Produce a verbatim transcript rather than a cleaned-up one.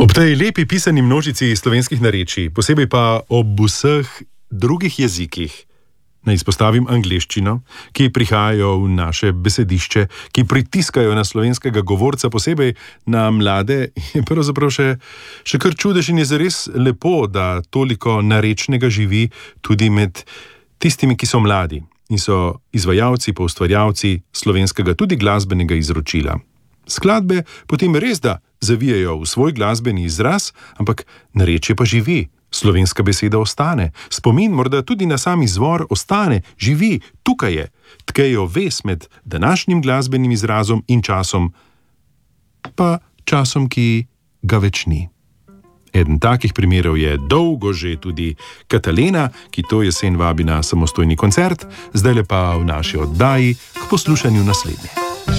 Ob tej lepi pisani množici slovenskih narečij, posebej pa ob vseh drugih jezikih, naj izpostavim angleščino, ki prihajajo v naše besedišče, ki pritiskajo na slovenskega govorca, posebej na mlade, je pravzaprav še, še kar čudež in je zares lepo, da toliko narečnega živi tudi med tistimi, ki so mladi in so izvajalci, poustvarjalci slovenskega tudi glasbenega izročila. Skladbe potem res da zavijajo v svoj glasbeni izraz, ampak narečje pa živi, slovenska beseda ostane, spomin morda tudi na sam izvor ostane, živi, tukaj je, tkejo vez med današnjim glasbenim izrazom in časom, pa časom, ki ga več ni. Eden takih primerov je dolgo že tudi Katalena, ki to jesen vabi na samostojni koncert, zdaj pa v naši oddaji k poslušanju naslednje.